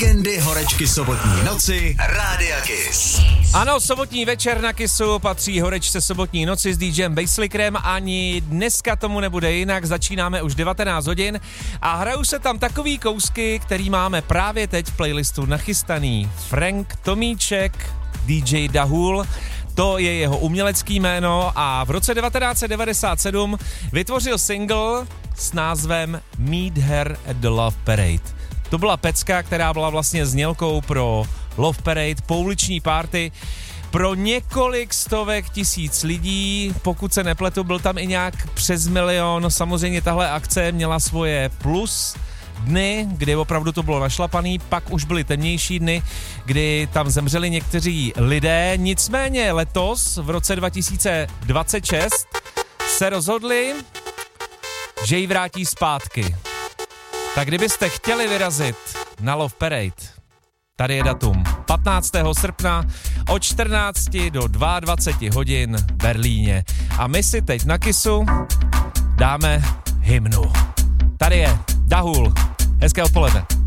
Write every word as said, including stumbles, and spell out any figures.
Legendy horečky sobotní noci Rádia Kiss. Ano, sobotní večer na Kissu patří horečce sobotní noci s DJem Basslickerem. Ani dneska tomu nebude jinak, začínáme už devatenáct hodin a hrajou se tam takový kousky, který máme právě teď v playlistu nachystaný. Frank Tomíček, D J Dahul, to je jeho umělecký jméno a v roce devatenáct set devadesát sedm vytvořil single s názvem Meet Her at the Love Parade. To byla pecka, která byla vlastně znělkou pro Love Parade, pouliční party pro několik stovek tisíc lidí, pokud se nepletu, byl tam i nějak přes milion. Samozřejmě tahle akce měla svoje plus dny, kdy opravdu to bylo našlapaný, pak už byly temnější dny, kdy tam zemřeli někteří lidé. Nicméně letos, v roce dva tisíce dvacet šest, se rozhodli, že ji vrátí zpátky. Tak kdybyste chtěli vyrazit na Love Parade, tady je datum patnáctého srpna od čtrnácti do dvaceti dvou hodin v Berlíně. A my si teď na Kissu dáme hymnu. Tady je Dahul. Hezké odpoledne.